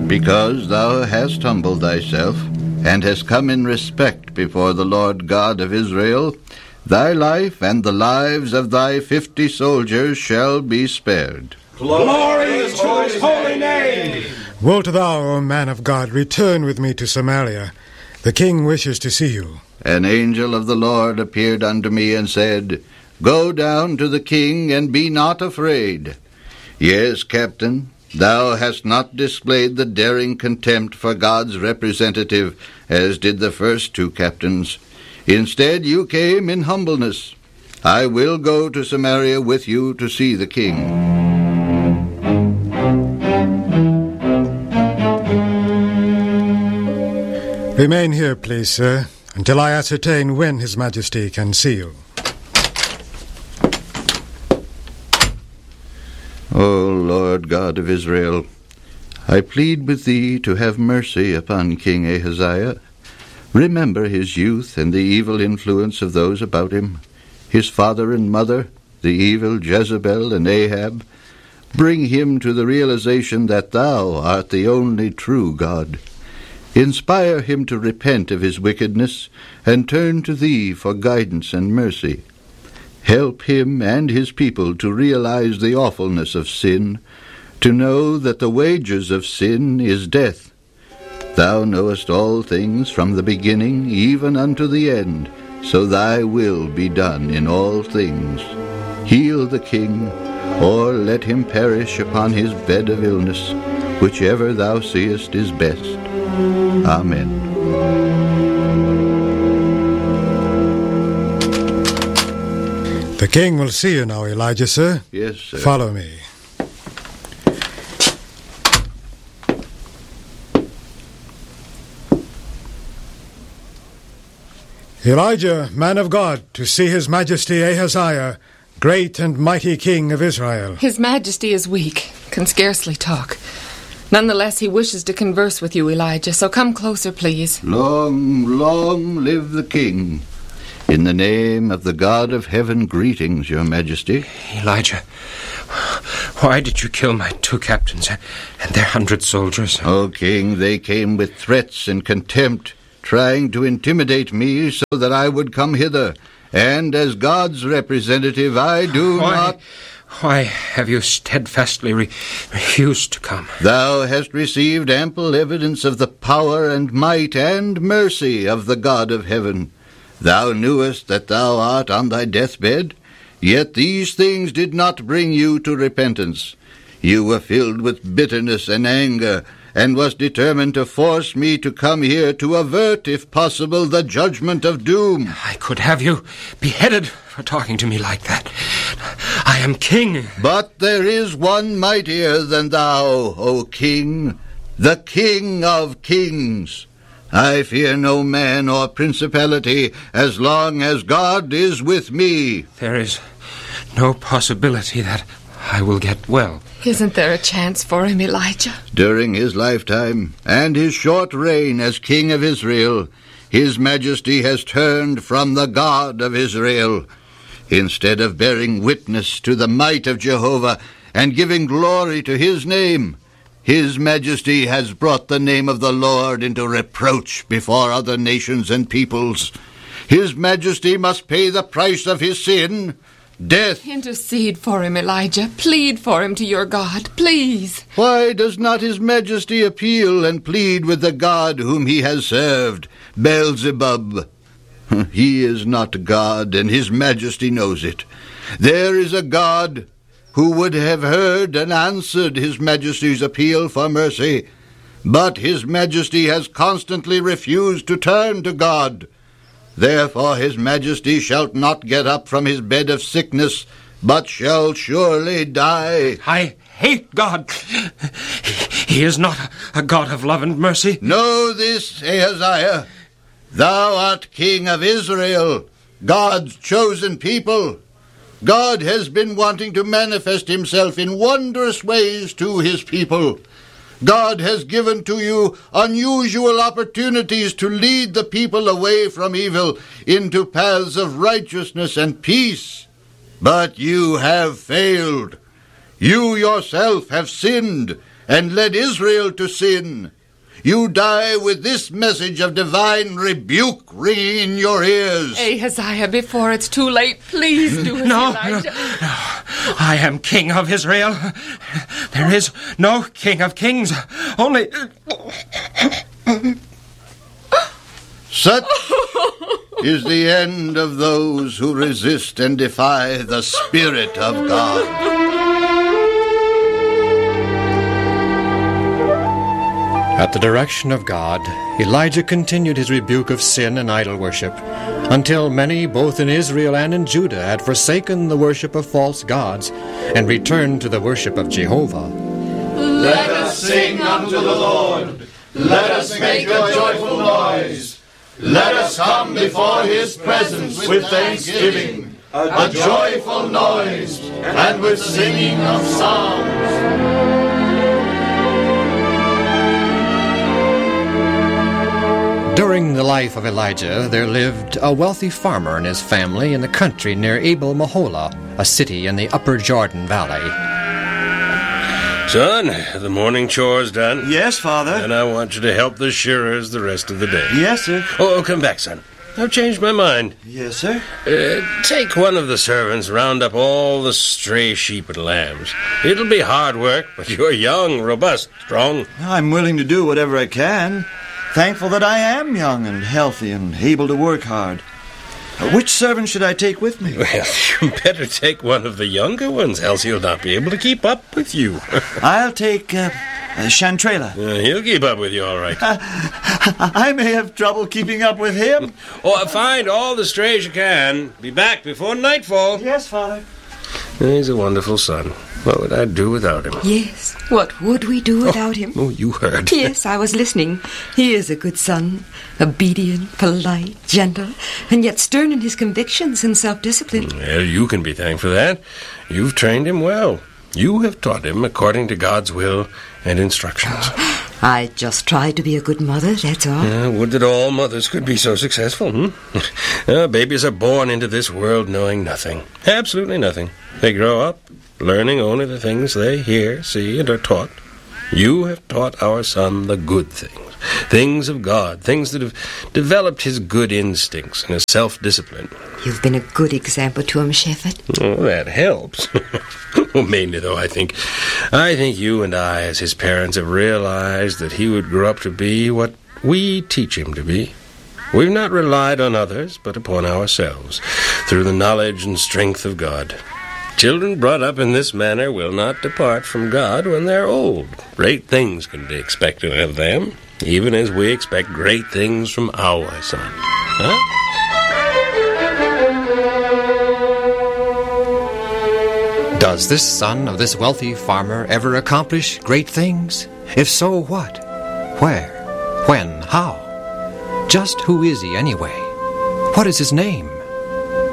Because thou hast humbled thyself, and hast come in respect before the Lord God of Israel, thy life and the lives of thy 50 soldiers shall be spared. Glory to his holy name! Wilt thou, O man of God, return with me to Samaria? The king wishes to see you. An angel of the Lord appeared unto me and said, Go down to the king, and be not afraid. Yes, captain, thou hast not displayed the daring contempt for God's representative, as did the first 2 captains. Instead, you came in humbleness. I will go to Samaria with you to see the king. Remain here, please, sir, until I ascertain when His Majesty can see you. O Lord God of Israel, I plead with thee to have mercy upon King Ahaziah. Remember his youth and the evil influence of those about him, his father and mother, the evil Jezebel and Ahab. Bring him to the realization that thou art the only true God. Inspire him to repent of his wickedness and turn to thee for guidance and mercy. Help him and his people to realize the awfulness of sin, to know that the wages of sin is death. Thou knowest all things from the beginning even unto the end, so thy will be done in all things. Heal the king, or let him perish upon his bed of illness, whichever thou seest is best. Amen. The king will see you now, Elijah, sir. Yes, sir. Follow me. Elijah, man of God, to see His Majesty Ahaziah, great and mighty king of Israel. His Majesty is weak, can scarcely talk. Nonetheless, he wishes to converse with you, Elijah, so come closer, please. Long, long live the king. In the name of the God of heaven, greetings, your majesty. Elijah, why did you kill my 2 captains and their 100 soldiers? O king, they came with threats and contempt, trying to intimidate me so that I would come hither. And as God's representative, I do not... Why have you steadfastly refused to come? Thou hast received ample evidence of the power and might and mercy of the God of heaven. Thou knewest that thou art on thy deathbed, yet these things did not bring you to repentance. You were filled with bitterness and anger, and was determined to force me to come here to avert, if possible, the judgment of doom. I could have you beheaded for talking to me like that. I am king. But there is one mightier than thou, O king, the King of kings. I fear no man or principality as long as God is with me. There is no possibility that I will get well. Isn't there a chance for him, Elijah? During his lifetime and his short reign as King of Israel, His Majesty has turned from the God of Israel. Instead of bearing witness to the might of Jehovah and giving glory to His name, His Majesty has brought the name of the Lord into reproach before other nations and peoples. His Majesty must pay the price of his sin, death. Intercede for him, Elijah. Plead for him to your God, please. Why does not His Majesty appeal and plead with the God whom he has served, Beelzebub? He is not God, and His Majesty knows it. There is a God who would have heard and answered His Majesty's appeal for mercy, but His Majesty has constantly refused to turn to God. Therefore His Majesty shall not get up from his bed of sickness, but shall surely die. I hate God. He is not a God of love and mercy. Know this, Ahaziah. Thou art King of Israel, God's chosen people. God has been wanting to manifest Himself in wondrous ways to His people. God has given to you unusual opportunities to lead the people away from evil into paths of righteousness and peace. But you have failed. You yourself have sinned and led Israel to sin. You die with this message of divine rebuke ringing in your ears. Ahaziah, before it's too late, please do as Elijah. No. I am king of Israel. There is no king of kings. Only... Such is the end of those who resist and defy the Spirit of God. At the direction of God, Elijah continued his rebuke of sin and idol worship, until many, both in Israel and in Judah, had forsaken the worship of false gods and returned to the worship of Jehovah. Let us sing unto the Lord. Let us make a joyful noise. Let us come before his presence with thanksgiving, a joyful noise, and with singing of psalms. During the life of Elijah, there lived a wealthy farmer and his family in the country near Abel-Meholah, a city in the upper Jordan Valley. Son, the morning chore's done. Yes, Father. And I want you to help the shearers the rest of the day. Yes, sir. Oh, come back, son. I've changed my mind. Yes, sir. Take one of the servants, round up all the stray sheep and lambs. It'll be hard work, but you're young, robust, strong. I'm willing to do whatever I can. Thankful that I am young and healthy and able to work hard. Which servant should I take with me? Well, you better take one of the younger ones, else he'll not be able to keep up with you. I'll take Chantrela. He'll keep up with you all right. I may have trouble keeping up with him. Find all the strays you can. Be back before nightfall. Yes, Father. He's a wonderful son. What would I do without him? Yes, what would we do without him? Oh, you heard. Yes, I was listening. He is a good son, obedient, polite, gentle, and yet stern in his convictions and self-discipline. Well, you can be thankful for that. You've trained him well. You have taught him according to God's will and instructions. I just tried to be a good mother, that's all. Would that all mothers could be so successful, babies are born into this world knowing nothing. Absolutely nothing. They grow up learning only the things they hear, see, and are taught. You have taught our son the good things, things of God, things that have developed his good instincts and his self-discipline. You've been a good example to him, Shepherd. Oh, that helps. Well, mainly, though, I think you and I, as his parents, have realized that he would grow up to be what we teach him to be. We've not relied on others, but upon ourselves, through the knowledge and strength of God. Children brought up in this manner will not depart from God when they're old. Great things can be expected of them, even as we expect great things from our son. Does this son of this wealthy farmer ever accomplish great things? If so, what? Where? When? How? Just who is he anyway? What is his name?